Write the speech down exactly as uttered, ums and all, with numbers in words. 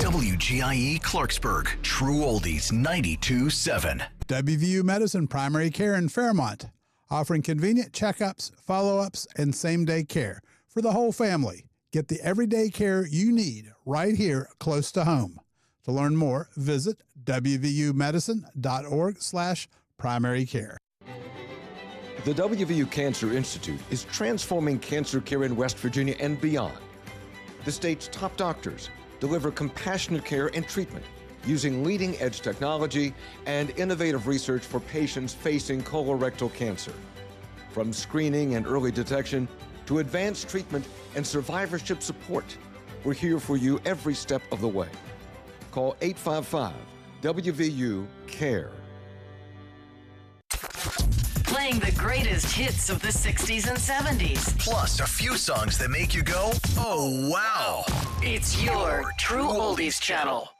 W G I E Clarksburg, True Oldies ninety-two point seven. W V U Medicine Primary Care in Fairmont, offering convenient checkups, follow-ups, and same-day care for the whole family. Get the everyday care you need right here close to home. To learn more, visit w v u medicine dot org slash primary care. The W V U Cancer Institute is transforming cancer care in West Virginia and beyond. The state's top doctors deliver compassionate care and treatment using leading-edge technology and innovative research for patients facing colorectal cancer. From screening and early detection to advanced treatment and survivorship support, we're here for you every step of the way. Call eight five five W V U CARE. Playing the greatest hits of the sixties and seventies. Plus a few songs that make you go, oh, wow. It's your True Oldies channel.